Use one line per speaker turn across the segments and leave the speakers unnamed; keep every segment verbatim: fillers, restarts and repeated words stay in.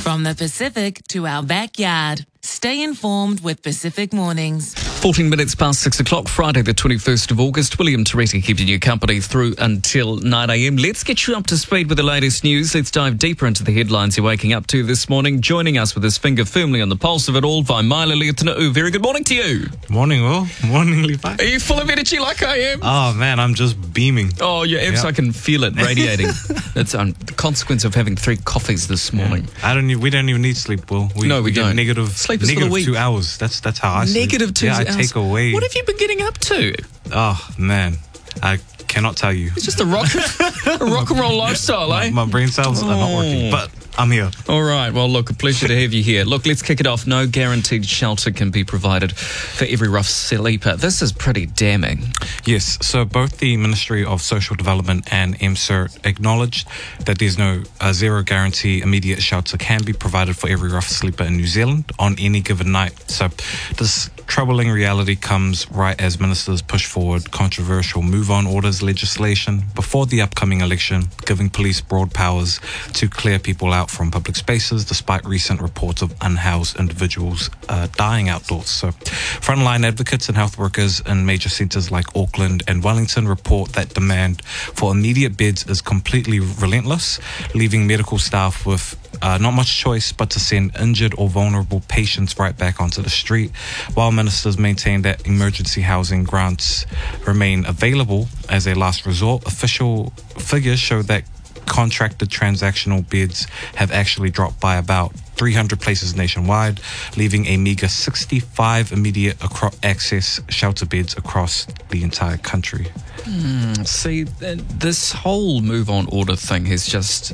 From the Pacific to our backyard. Stay informed with Pacific Mornings.
fourteen minutes past six o'clock, Friday the twenty-first of August. William Toretti keeping you company through until nine a.m. Let's get you up to speed with the latest news. Let's dive deeper into the headlines you're waking up to this morning. Joining us with his finger firmly on the pulse of it all, Vaimala Leotina'u. Very good morning to you.
Morning, Will. Morning, Levi.
Are you full of energy like I am?
Oh, man, I'm just beaming.
Oh, yeah, abs,
Yeah.
I can feel it radiating. It's um, the consequence of having three coffees this morning.
I don't. e- We don't even need sleep, Will. We,
No, we
get
don't.
Negative.
Sleep is for the
negative
weak.
two hours. That's that's how I sleep.
Negative two
yeah,
hours.
I take away.
What have you been getting up to?
Oh man, I cannot tell you.
It's just a rock, a rock and roll lifestyle, eh?
My brain cells are not working,
Oh.
but I'm here.
All right. Well, look, a pleasure to have you here. Look, let's kick it off. No guaranteed shelter can be provided for every rough sleeper. This is pretty damning.
Yes, so both the Ministry of Social Development and M S E R acknowledged that there's no uh, zero guarantee immediate shelter can be provided for every rough sleeper in New Zealand on any given night. So this troubling reality comes right as ministers push forward controversial move-on orders legislation before the upcoming election, giving police broad powers to clear people out from public spaces despite recent reports of unhoused individuals uh, dying outdoors. So frontline advocates and health workers in major centres like Auckland and Wellington report that demand for immediate beds is completely relentless, leaving medical staff with uh, not much choice but to send injured or vulnerable patients right back onto the street, while ministers maintain that emergency housing grants remain available as a last resort. Official figures show that contracted transactional beds have actually dropped by about three hundred places nationwide, leaving a meager sixty-five immediate acro- access shelter beds across the entire country.
Mm, see, th- this whole move on order thing has just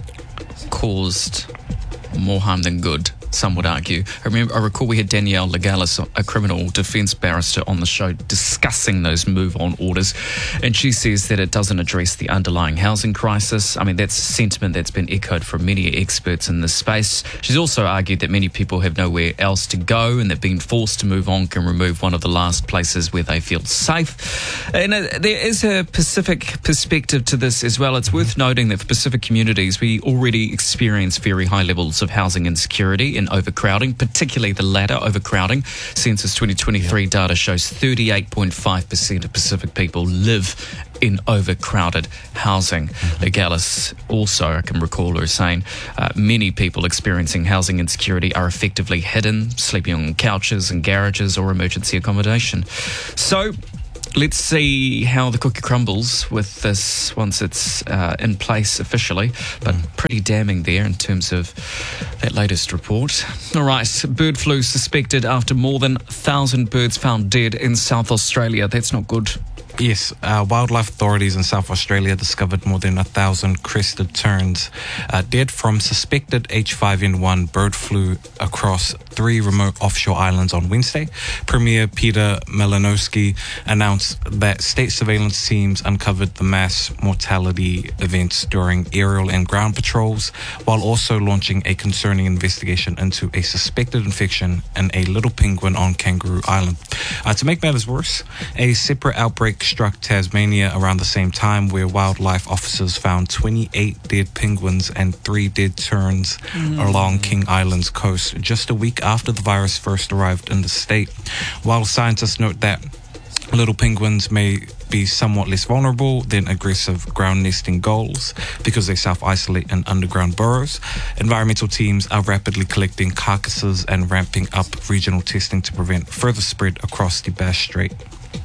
caused more harm than good, some would argue. I remember, I recall we had Danielle Legalis, a criminal defence barrister, on the show discussing those move-on orders, and she says that it doesn't address the underlying housing crisis. I mean, that's a sentiment that's been echoed from many experts in this space. She's also argued that many people have nowhere else to go, and that being forced to move on can remove one of the last places where they feel safe. And uh, there is a Pacific perspective to this as well. It's worth noting that for Pacific communities, we already experience very high levels of housing insecurity and overcrowding, particularly the latter, overcrowding. Census twenty twenty-three data shows thirty-eight point five percent of Pacific people live in overcrowded housing. Legalis also, I can recall her saying, uh, many people experiencing housing insecurity are effectively hidden, sleeping on couches and garages or emergency accommodation. So let's see how the cookie crumbles with this once it's uh, in place officially, but pretty damning there in terms of that latest report. All right, bird flu suspected after more than one thousand birds found dead in South Australia. That's not good.
Yes, uh, wildlife authorities in South Australia discovered more than a thousand crested terns uh, dead from suspected H five N one bird flu across three remote offshore islands on Wednesday. Premier Peter Malinowski announced that state surveillance teams uncovered the mass mortality events during aerial and ground patrols, while also launching a concerning investigation into a suspected infection in a little penguin on Kangaroo Island. Uh, to make matters worse, a separate outbreak struck Tasmania around the same time, where wildlife officers found twenty-eight dead penguins and three dead terns mm. along King Island's coast just a week after the virus first arrived in the state. While scientists note that little penguins may be somewhat less vulnerable than aggressive ground nesting gulls because they self-isolate in underground burrows, environmental teams are rapidly collecting carcasses and ramping up regional testing to prevent further spread across the Bass Strait.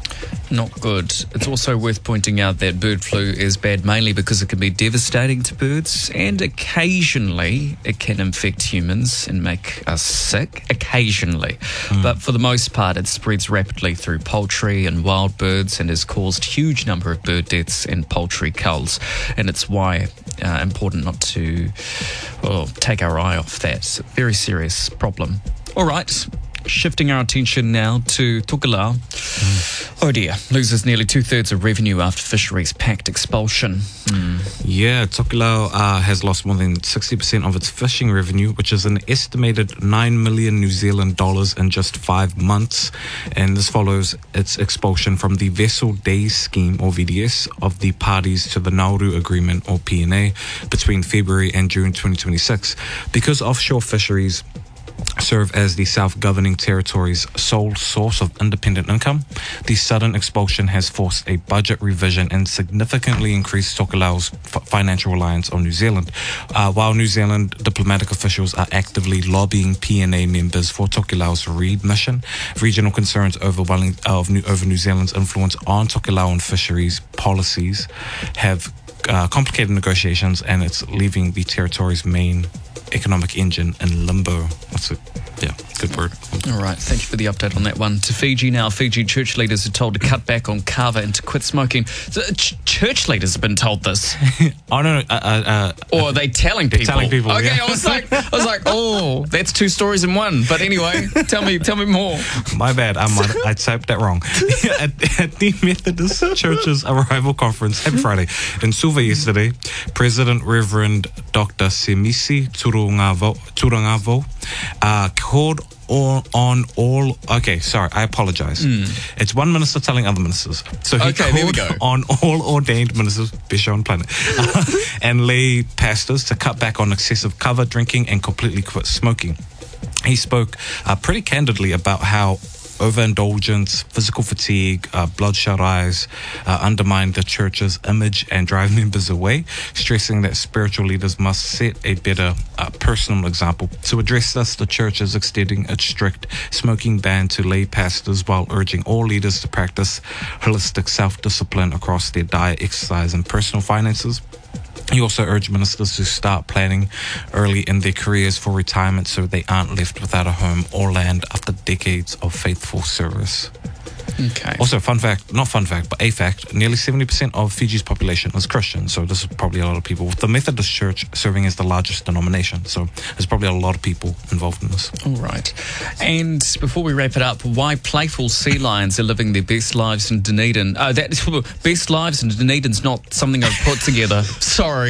Not good. It's also worth pointing out that bird flu is bad mainly because it can be devastating to birds, and occasionally it can infect humans and make us sick. Occasionally. Mm. But for the most part, it spreads rapidly through poultry and wild birds and has caused huge number of bird deaths and poultry culls. And it's why uh, important not to well, take our eye off that. It's a very serious problem. All right. shifting our attention now to Tokelau. Mm. Oh dear, loses nearly two-thirds of revenue after Fisheries Pact expulsion. Mm.
Yeah, Tokelau uh, has lost more than sixty percent of its fishing revenue, which is an estimated nine million New Zealand dollars in just five months. And this follows its expulsion from the Vessel Days Scheme, or V D S, of the parties to the Nauru Agreement, or P N A, between February and June twenty twenty-six. Because offshore fisheries serve as the self-governing territory's sole source of independent income, the sudden expulsion has forced a budget revision and significantly increased Tokelau's f- financial reliance on New Zealand. Uh, while New Zealand diplomatic officials are actively lobbying P N A members for Tokelau's readmission, regional concerns over, Welling- of New- over New Zealand's influence on Tokelauan fisheries policies have uh, complicated negotiations, and it's leaving the territory's main economic engine in limbo. That's a yeah, good word.
All right, thank you for the update on that one. To Fiji now, Fiji church leaders are told to cut back on kava and to quit smoking. So, ch- church leaders have been told this.
Oh no, no uh, uh,
or are they telling people?
Telling people.
Okay,
yeah.
I was like, I was like, oh, that's two stories in one. But anyway, tell me, tell me more.
My bad, I might, I typed that wrong. at, at the Methodist Church's arrival conference happy Friday in Suva yesterday, President Reverend Doctor Semisi Turangavo, Turangavo uh, called on, on all... Okay, sorry, I apologize. Mm. It's one minister telling other ministers. So he
okay, there we
called
go.
on all ordained ministers, best show on planet, uh, and lay pastors to cut back on excessive cover drinking and completely quit smoking. He spoke uh, pretty candidly about how overindulgence, physical fatigue, uh, bloodshot eyes uh, undermine the church's image and drive members away, stressing that spiritual leaders must set a better uh, personal example. To address this, the church is extending its strict smoking ban to lay pastors while urging all leaders to practice holistic self-discipline across their diet, exercise, and personal finances. He also urged ministers to start planning early in their careers for retirement so they aren't left without a home or land after decades of faithful service.
Okay.
Also, fun fact, not fun fact, but a fact, nearly seventy percent of Fiji's population is Christian, so this is probably a lot of people, with the Methodist Church serving as the largest denomination, so there's probably a lot of people involved in this.
All right. And before we wrap it up, why playful sea lions are living their best lives in Dunedin. Oh, that best lives in Dunedin's not something I've put together. Sorry.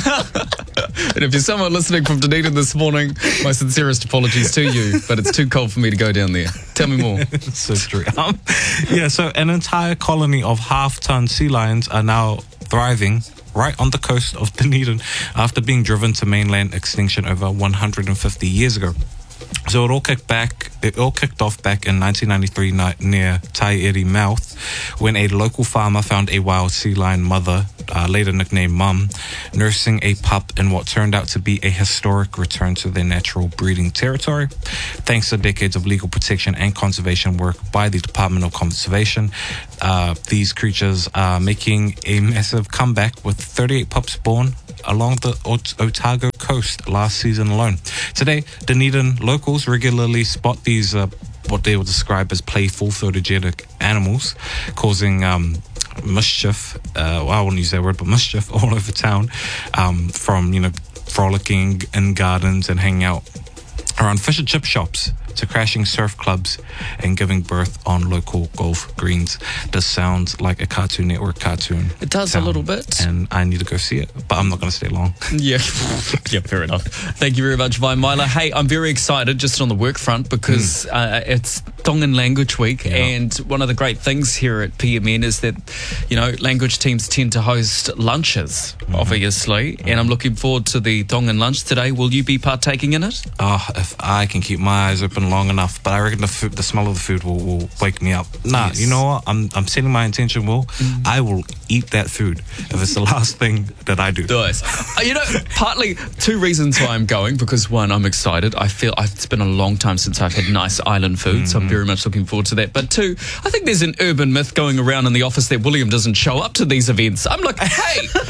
And if you're someone listening from Dunedin this morning, my sincerest apologies to you, but it's too cold for me to go down there. Tell me more.
So true. Um, yeah, so an entire colony of half-ton sea lions are now thriving right on the coast of Dunedin after being driven to mainland extinction over one hundred fifty years ago. So it all kicked back. It all kicked off back in nineteen ninety-three near Taieri Mouth, when a local farmer found a wild sea lion mother, uh, later nicknamed Mum, nursing a pup in what turned out to be a historic return to their natural breeding territory. Thanks to decades of legal protection and conservation work by the Department of Conservation, uh, these creatures are making a massive comeback with thirty-eight pups born along the Ot- Otago coast last season alone. Today, Dunedin locals regularly spot these, uh, what they would describe as playful photogenic animals, causing um, mischief, uh, well, I wouldn't use that word, but mischief all over town, um, from, you know, frolicking in gardens and hanging out around fish and chip shops to crashing surf clubs and giving birth on local golf greens. This sounds like a Cartoon Network cartoon.
It does
town,
a little bit.
And I need to go see it, but I'm not going to stay long.
Yeah, yeah, fair enough. Thank you very much, Vi Myler. Hey, I'm very excited just on the work front because mm. uh, it's Tongan Language Week, yeah. And one of the great things here at P M N is that, you know, language teams tend to host lunches, mm. obviously, mm. and I'm looking forward to the Tongan lunch today. Will you be partaking in it?
Oh, if I can keep my eyes open long enough, but I reckon the food, the smell of the food will, will wake me up. Nah, yes. You know what? I'm I'm setting my intention, Will. Mm. I will eat that food if it's the last thing that I do.
Nice. uh, you know, partly two reasons why I'm going, because one, I'm excited. I feel I've, it's been a long time since I've had nice island food, mm-hmm. so I'm very much looking forward to that. But two, I think there's an urban myth going around in the office that William doesn't show up to these events. I'm like, hey,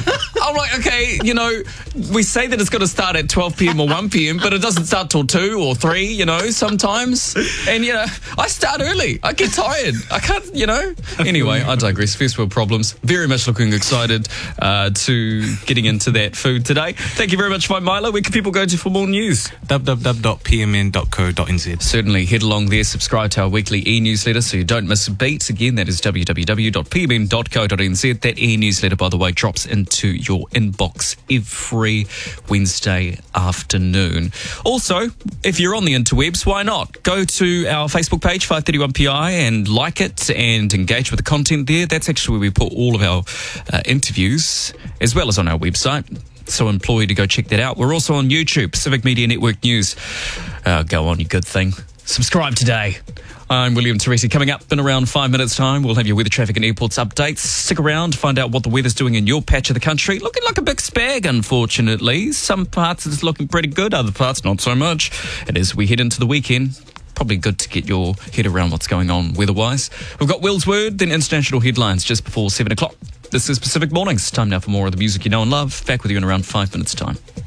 I'm like, okay, you know, we say that it's going to start at twelve p.m. or one p.m., but it doesn't start till two or three, you know, sometimes. And, you know, I start early. I get tired. I can't, you know. Anyway, I digress. First world problems. Very much looking excited uh, to getting into that food today. Thank you very much, Mike Milo. Where can people go to for more news?
w w w dot p m n dot co dot n z.
Certainly, head along there, subscribe to our weekly e-newsletter so you don't miss a beat. Again, that is w w w dot p m n dot co dot n z. That e-newsletter, by the way, drops into your inbox every Wednesday afternoon. Also, if you're on the interwebs, why not? Go to our Facebook page, five thirty-one P I, and like it and engage with the content there. That's actually where we put all of our uh, interviews, as well as on our website. So implore you to go check that out. We're also on YouTube, Pacific Media Network News. Uh, go on, you good thing. Subscribe today. I'm William Teresi. Coming up in around five minutes' time, we'll have your weather, traffic and airports updates. Stick around, find out what the weather's doing in your patch of the country. Looking like a big spag, unfortunately. Some parts it's looking pretty good, other parts not so much. And as we head into the weekend, probably good to get your head around what's going on weather-wise. We've got Will's Word, then international headlines just before seven o'clock. This is Pacific Mornings. Time now for more of the music you know and love. Back with you in around five minutes' time.